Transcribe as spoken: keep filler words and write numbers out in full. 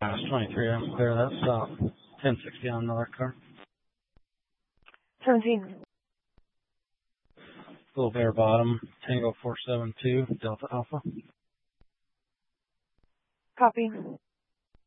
That's twenty-three, I'm clear. That's stop. ten sixty on another car. seventeen. Little Bear Bottom, Tango four seven two, Delta Alpha. Copy.